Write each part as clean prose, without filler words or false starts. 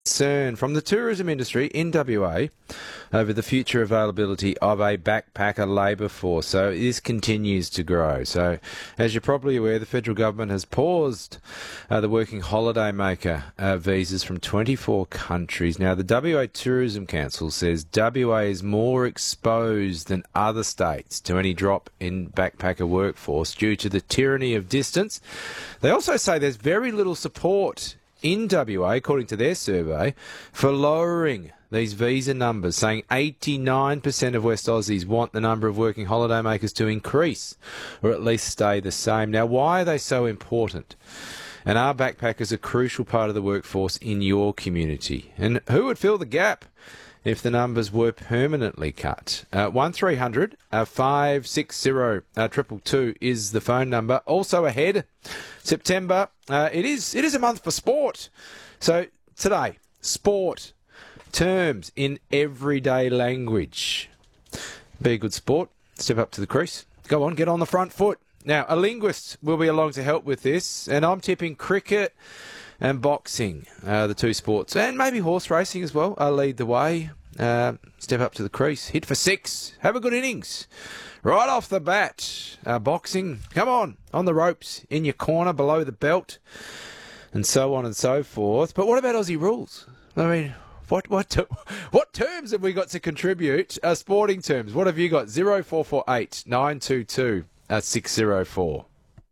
Concern from the tourism industry in WA over the future availability of a backpacker labour force. So this continues to grow. So as you're probably aware, the federal government has paused the working holiday maker visas from 24 countries. Now, the WA Tourism Council says WA is more exposed than other states to any drop in backpacker workforce due to the tyranny of distance. They also say there's very little support in WA, according to their survey, for lowering these visa numbers, saying 89% of West Aussies want the number of working holiday makers to increase or at least stay the same. Now, why are they so important? And are backpackers a crucial part of the workforce in your community? And who would fill the gap if the numbers were permanently cut? 1300 560 222 is the phone number. Also ahead, September, it is a month for sport. So today, sport, terms in everyday language. Be a good sport. Step up to the crease. Go on, get on the front foot. Now, a linguist will be along to help with this, and I'm tipping cricket and boxing, the two sports, and maybe horse racing as well, lead the way. Step up to the crease, hit for six, have a good innings. Right off the bat, boxing, come on the ropes, in your corner, below the belt, and so on and so forth. But what about Aussie rules? I mean, what terms have we got to contribute? Sporting terms, what have you got? 0448 922 604.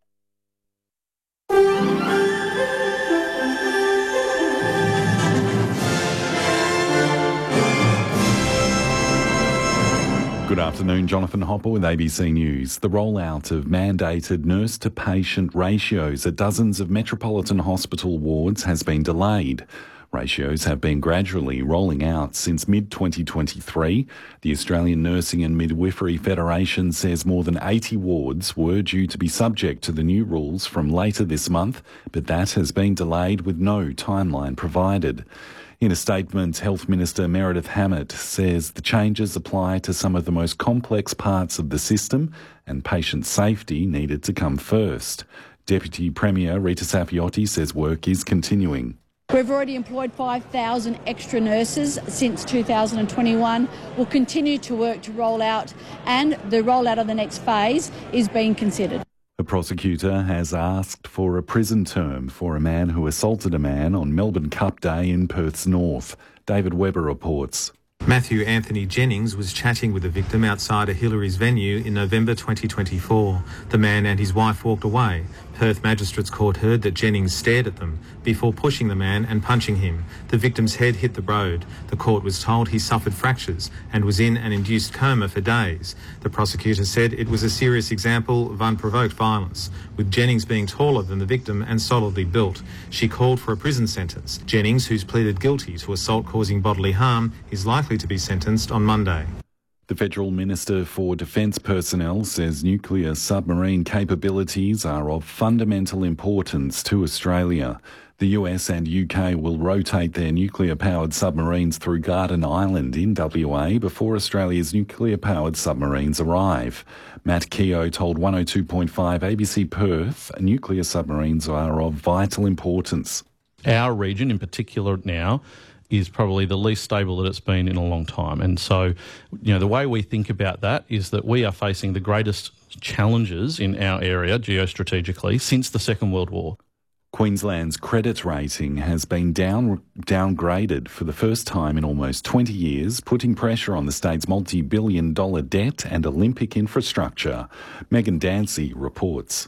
Good afternoon, Jonathan Hopper with ABC News. The rollout of mandated nurse-to-patient ratios at dozens of metropolitan hospital wards has been delayed. Ratios have been gradually rolling out since mid-2023. The Australian Nursing and Midwifery Federation says more than 80 wards were due to be subject to the new rules from later this month, but that has been delayed with no timeline provided. In a statement, Health Minister Meredith Hammett says the changes apply to some of the most complex parts of the system and patient safety needed to come first. Deputy Premier Rita Sapiotti says work is continuing. We've already employed 5,000 extra nurses since 2021. We'll continue to work to roll out, and the rollout of the next phase is being considered. The prosecutor has asked for a prison term for a man who assaulted a man on Melbourne Cup Day in Perth's north. David Webber reports. Matthew Anthony Jennings was chatting with the victim outside a Hillary's venue in November 2024. The man and his wife walked away. Perth Magistrates Court heard that Jennings stared at them before pushing the man and punching him. The victim's head hit the road. The court was told he suffered fractures and was in an induced coma for days. The prosecutor said it was a serious example of unprovoked violence, with Jennings being taller than the victim and solidly built. She called for a prison sentence. Jennings, who's pleaded guilty to assault causing bodily harm, is likely to be sentenced on Monday. The Federal Minister for Defence Personnel says nuclear submarine capabilities are of fundamental importance to Australia. The US and UK will rotate their nuclear-powered submarines through Garden Island in WA before Australia's nuclear-powered submarines arrive. Matt Keogh told 102.5 ABC Perth nuclear submarines are of vital importance. Our region in particular now is probably the least stable that it's been in a long time. And so, the way we think about that is that we are facing the greatest challenges in our area geostrategically since the Second World War. Queensland's credit rating has been downgraded for the first time in almost 20 years, putting pressure on the state's multi-billion-dollar debt and Olympic infrastructure. Megan Dancy reports.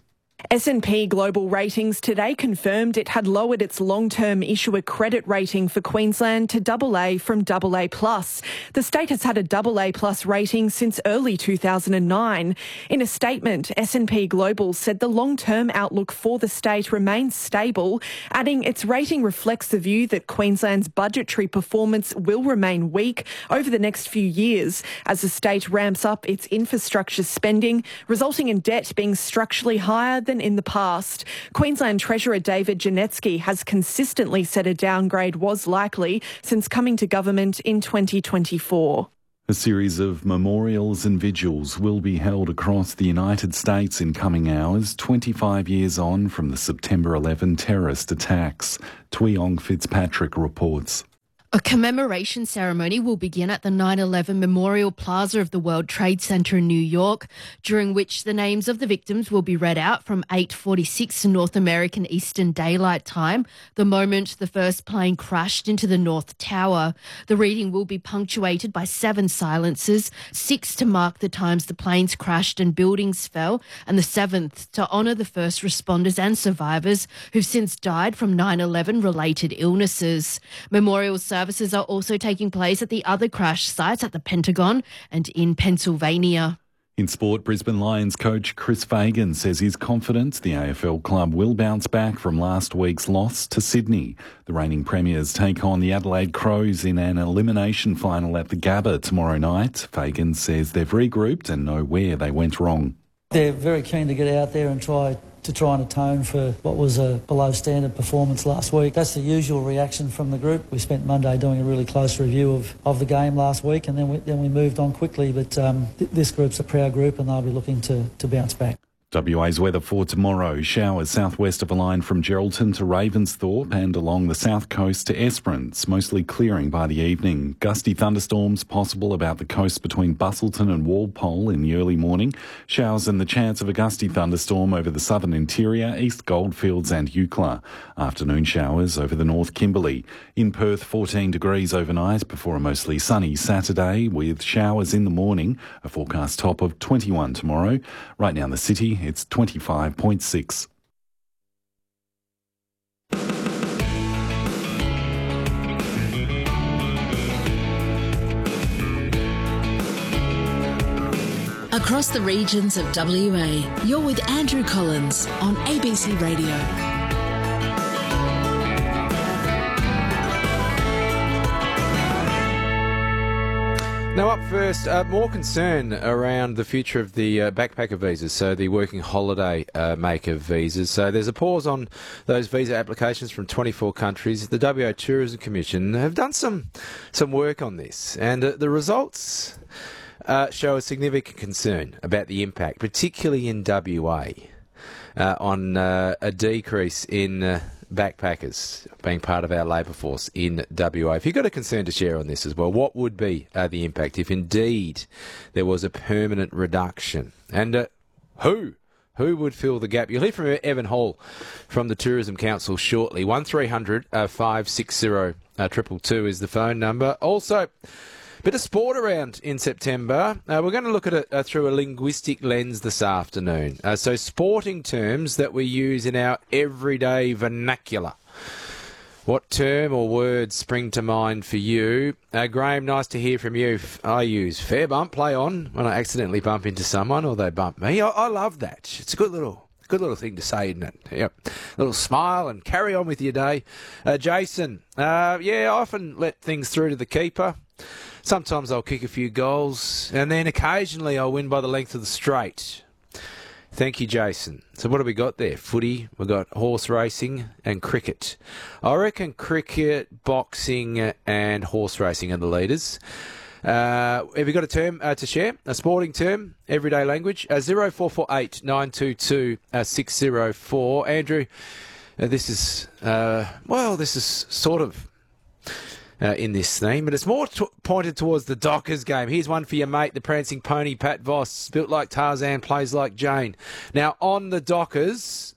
S&P Global Ratings today confirmed it had lowered its long-term issuer credit rating for Queensland to AA from AA+. The state has had a AA+ rating since early 2009. In a statement, S&P Global said the long-term outlook for the state remains stable, adding its rating reflects the view that Queensland's budgetary performance will remain weak over the next few years as the state ramps up its infrastructure spending, resulting in debt being structurally higher than in the past. Queensland Treasurer David Janetsky has consistently said a downgrade was likely since coming to government in 2024. A series of memorials and vigils will be held across the United States in coming hours, 25 years on from the September 11 terrorist attacks. Tweong Fitzpatrick reports. A commemoration ceremony will begin at the 9/11 Memorial Plaza of the World Trade Center in New York, during which the names of the victims will be read out from 8:46 North American Eastern Daylight Time, the moment the first plane crashed into the North Tower. The reading will be punctuated by 7 silences, 6 to mark the times the planes crashed and buildings fell, and the 7th to honour the first responders and survivors who've since died from 9/11 related illnesses. Memorial services are also taking place at the other crash sites at the Pentagon and in Pennsylvania. In sport, Brisbane Lions coach Chris Fagan says he's confident the AFL club will bounce back from last week's loss to Sydney. The reigning premiers take on the Adelaide Crows in an elimination final at the Gabba tomorrow night. Fagan says they've regrouped and know where they went wrong. They're very keen to get out there and try and atone for what was a below standard performance last week. That's the usual reaction from the group. We spent Monday doing a really close review of the game last week, and then we moved on quickly. But this group's a proud group, and they'll be looking to bounce back. WA's weather for tomorrow. Showers southwest of a line from Geraldton to Ravensthorpe and along the south coast to Esperance, mostly clearing by the evening. Gusty thunderstorms possible about the coast between Busselton and Walpole in the early morning. Showers and the chance of a gusty thunderstorm over the southern interior, East Goldfields and Eucla. Afternoon showers over the North Kimberley. In Perth, 14 degrees overnight before a mostly sunny Saturday with showers in the morning. A forecast top of 21 tomorrow. Right now in the city, it's 25.6. Across the regions of WA, you're with Andrew Collins on ABC Radio. Now up first, more concern around the future of the backpacker visas, so the working holiday maker visas. So there's a pause on those visa applications from 24 countries. The WA Tourism Commission have done some work on this, and the results show a significant concern about the impact, particularly in WA, on a decrease in backpackers being part of our labour force in WA. If you've got a concern to share on this as well, what would be the impact if indeed there was a permanent reduction? And who would fill the gap? You'll hear from Evan Hall from the Tourism Council shortly. 1300 560 222 is the phone number. Also, bit of sport around in September. We're going to look at it through a linguistic lens this afternoon. So sporting terms that we use in our everyday vernacular. What term or words spring to mind for you? Graham, nice to hear from you. I use fair bump, play on, when I accidentally bump into someone or they bump me. I love that. It's a good little thing to say, isn't it? Yep. A little smile and carry on with your day. Jason, I often let things through to the keeper. Sometimes I'll kick a few goals, and then occasionally I'll win by the length of the straight. Thank you, Jason. So what have we got there? Footy, we've got horse racing and cricket. I reckon cricket, boxing and horse racing are the leaders. Have you got a term to share? A sporting term? Everyday language? 0448 922 604. Andrew, this is sort of in this theme, but it's more pointed towards the Dockers game. Here's one for your mate, the prancing pony, Pat Voss. Built like Tarzan, plays like Jane. Now, on the Dockers...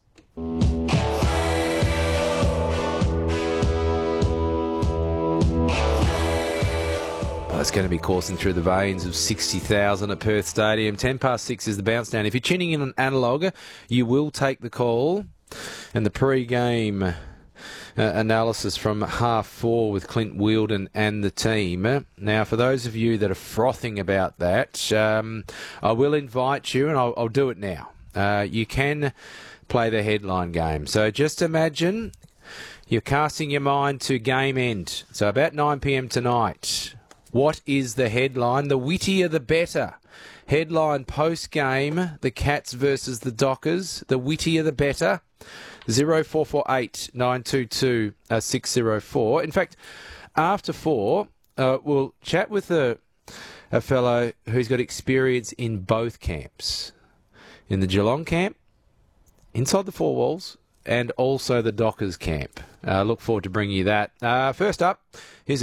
It's going to be coursing through the veins of 60,000 at Perth Stadium. 6:10 is the bounce down. If you're tuning in on analogue, you will take the call. And the pre-game analysis from 4:30 with Clint Wheeldon and the team. Now, for those of you that are frothing about that, I will invite you, and I'll do it now. You can play the headline game. So just imagine you're casting your mind to game end. So about 9 p.m. tonight. What is the headline? The wittier the better. Headline post-game, the Cats versus the Dockers. The wittier the better. 0448 922 604. In fact, after 4, we'll chat with a fellow who's got experience in both camps. In the Geelong camp, inside the four walls, and also the Dockers camp. Look forward to bringing you that. First up, here's a